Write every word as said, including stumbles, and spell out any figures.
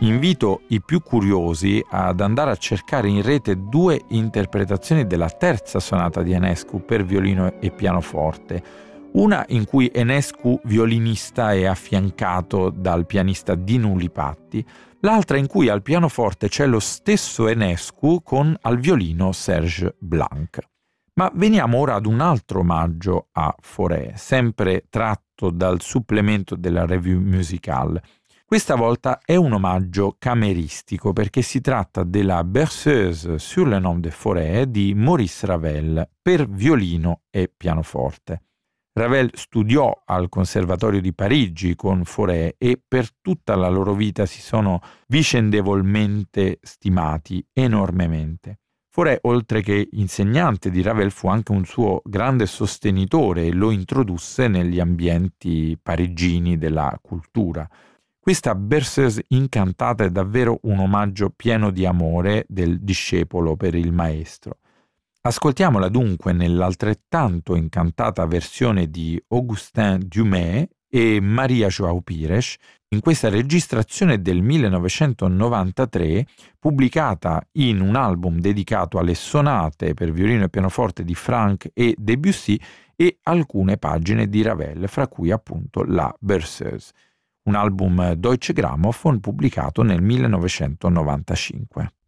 Invito i più curiosi ad andare a cercare in rete due interpretazioni della terza sonata di Enescu per violino e pianoforte. Una in cui Enescu violinista è affiancato dal pianista Dinu Lipatti, l'altra in cui al pianoforte c'è lo stesso Enescu con al violino Serge Blanc. Ma veniamo ora ad un altro omaggio a Fauré, sempre tratto dal supplemento della Revue Musicale. Questa volta è un omaggio cameristico perché si tratta della Berceuse sur le nom de Fauré di Maurice Ravel per violino e pianoforte. Ravel studiò al Conservatorio di Parigi con Fauré e per tutta la loro vita si sono vicendevolmente stimati enormemente. Fauré, oltre che insegnante di Ravel, fu anche un suo grande sostenitore e lo introdusse negli ambienti parigini della cultura. Questa Berceuse incantata è davvero un omaggio pieno di amore del discepolo per il maestro. Ascoltiamola dunque nell'altrettanto incantata versione di Augustin Dumay e Maria João Pires in questa registrazione del millenovecentonovantatré pubblicata in un album dedicato alle sonate per violino e pianoforte di Franck e Debussy e alcune pagine di Ravel, fra cui appunto la Berceuse. Un album Deutsche Grammophon pubblicato nel millenovecentonovantacinque.